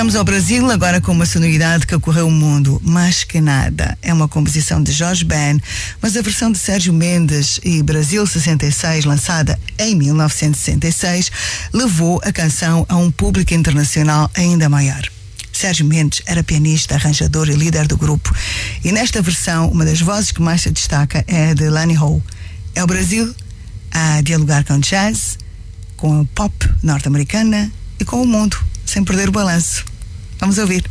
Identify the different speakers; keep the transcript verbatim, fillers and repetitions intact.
Speaker 1: Vamos ao Brasil agora com uma sonoridade que ocorreu o mundo, Mais Que Nada. É uma composição de Jorge Ben, mas a versão de Sérgio Mendes e Brasil sessenta e seis, lançada em mil novecentos e sessenta e seis, levou a canção a um público internacional ainda maior. Sérgio Mendes era pianista, arranjador e líder do grupo. E nesta versão, uma das vozes que mais se destaca é a de Lani Hall. É o Brasil a dialogar com jazz, com a pop norte-americana e com o mundo, sem perder o balanço. Vamos ouvir.